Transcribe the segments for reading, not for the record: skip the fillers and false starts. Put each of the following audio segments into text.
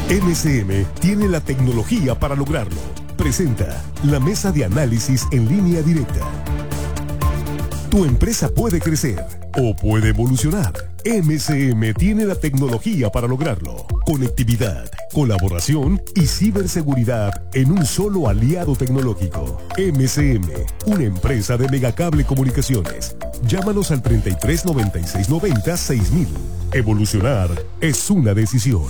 MCM tiene la tecnología para lograrlo. Presenta la mesa de análisis en línea directa. Tu empresa puede crecer o puede evolucionar. MCM tiene la tecnología para lograrlo. Conectividad, colaboración y ciberseguridad en un solo aliado tecnológico. MCM, una empresa de Megacable Comunicaciones. Llámanos al 33 96 90 6000. Evolucionar es una decisión.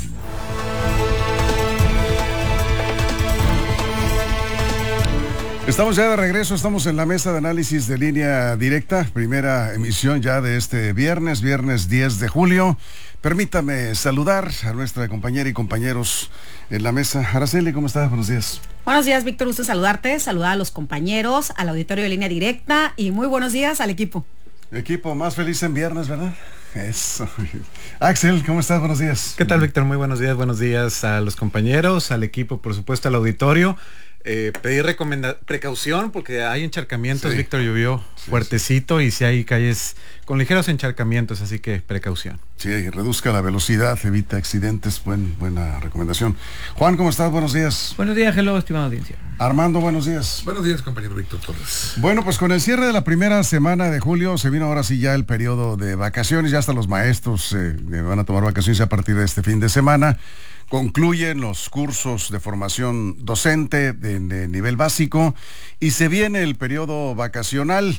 Estamos ya de regreso, estamos en la mesa de análisis de línea directa, primera emisión ya de este viernes 10 de julio. Permítame saludar a nuestra compañera y compañeros en la mesa. Araceli, ¿cómo estás? Buenos días. Buenos días, Víctor, gusto saludarte, saludar a los compañeros, al auditorio de línea directa y muy buenos días al equipo. Equipo más feliz en viernes, ¿verdad? Eso. Axel, ¿cómo estás? Buenos días. ¿Qué tal, Víctor? Muy buenos días a los compañeros, al equipo, por supuesto, al auditorio. Pedir precaución porque hay encharcamientos, sí. Víctor, llovió fuertecito y si hay calles con ligeros encharcamientos, así que precaución. Sí, reduzca la velocidad, evita accidentes, buena recomendación. Juan, ¿cómo estás? Buenos días. Buenos días, hello, estimada audiencia. Armando, buenos días. Buenos días, compañero Víctor Torres. Bueno, pues con el cierre de la primera semana de julio se vino ahora sí ya el periodo de vacaciones, ya hasta los maestros van a tomar vacaciones a partir de este fin de semana. Concluyen los cursos de formación docente de nivel básico y se viene el periodo vacacional.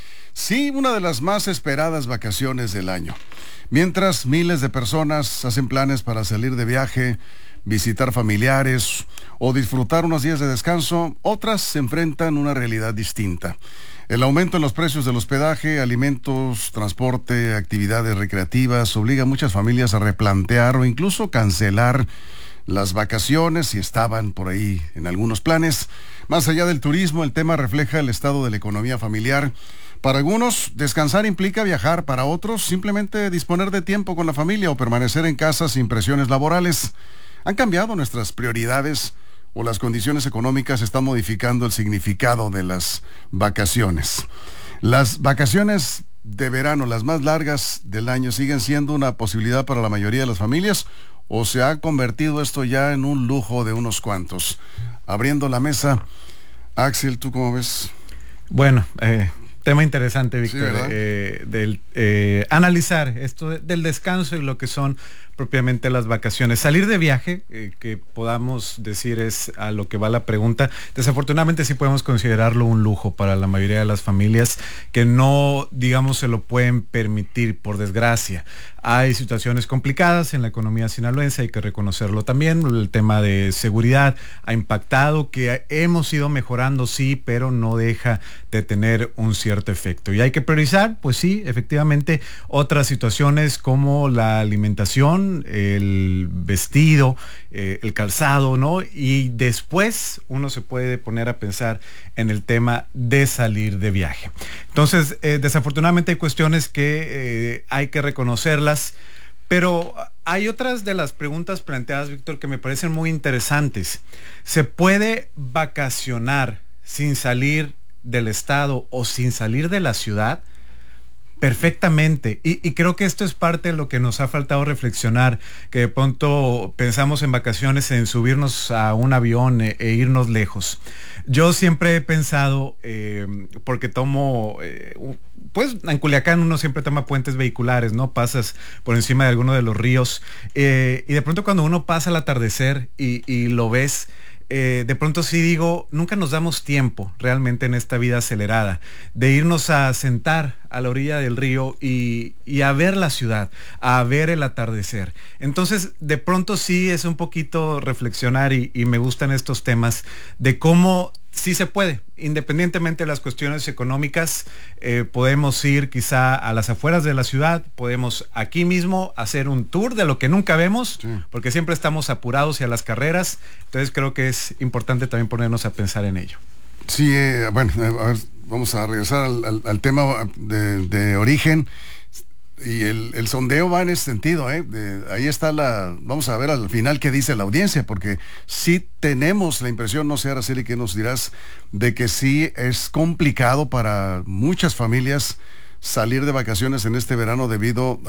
Sí, una de las más esperadas vacaciones del año. Mientras miles de personas hacen planes para salir de viaje, visitar familiares o disfrutar unos días de descanso, otras se enfrentan a una realidad distinta. El aumento en los precios del hospedaje, alimentos, transporte, actividades recreativas obliga a muchas familias a replantear o incluso cancelar las vacaciones si estaban por ahí en algunos planes. Más allá del turismo, el tema refleja el estado de la economía familiar. Para algunos, descansar implica viajar, para otros, simplemente disponer de tiempo con la familia o permanecer en casa sin presiones laborales. ¿Han cambiado nuestras prioridades o las condiciones económicas están modificando el significado de las vacaciones? Las vacaciones de verano, las más largas del año, ¿siguen siendo una posibilidad para la mayoría de las familias o se ha convertido esto ya en un lujo de unos cuantos? Abriendo la mesa, Axel, ¿tú cómo ves? Bueno, tema interesante, Víctor, sí, analizar esto del descanso y lo que son propiamente las vacaciones. Salir de viaje, que podamos decir es a lo que va la pregunta, desafortunadamente sí podemos considerarlo un lujo para la mayoría de las familias que no, digamos, se lo pueden permitir, por desgracia. Hay situaciones complicadas en la economía sinaloense, hay que reconocerlo también. El tema de seguridad ha impactado, que hemos ido mejorando, sí, pero no deja de tener un cierto efecto. Y hay que priorizar, pues sí, efectivamente, otras situaciones como la alimentación, el vestido, el calzado, ¿no? Y después uno se puede poner a pensar en el tema de salir de viaje. Entonces, desafortunadamente hay cuestiones que hay que reconocerlas, pero hay otras de las preguntas planteadas, Víctor, que me parecen muy interesantes. ¿Se puede vacacionar sin salir del estado o sin salir de la ciudad? Perfectamente, y creo que esto es parte de lo que nos ha faltado reflexionar, que de pronto pensamos en vacaciones, en subirnos a un avión e irnos lejos. Yo siempre he pensado, porque tomo, pues en Culiacán uno siempre toma puentes vehiculares, ¿no? Pasas por encima de alguno de los ríos, y de pronto cuando uno pasa al atardecer y lo ves, de pronto sí digo, nunca nos damos tiempo realmente en esta vida acelerada de irnos a sentar a la orilla del río y a ver la ciudad, a ver el atardecer. Entonces, de pronto sí es un poquito reflexionar y me gustan estos temas de cómo sí se puede, independientemente de las cuestiones económicas, podemos ir quizá a las afueras de la ciudad, podemos aquí mismo hacer un tour de lo que nunca vemos, sí, porque siempre estamos apurados y a las carreras, entonces creo que es importante también ponernos a pensar en ello. Sí, bueno, a ver, vamos a regresar al tema de origen. Y el sondeo va en ese sentido, ahí está vamos a ver al final qué dice la audiencia, porque sí tenemos la impresión, no sé, Araceli, ¿qué nos dirás? De que sí es complicado para muchas familias salir de vacaciones en este verano debido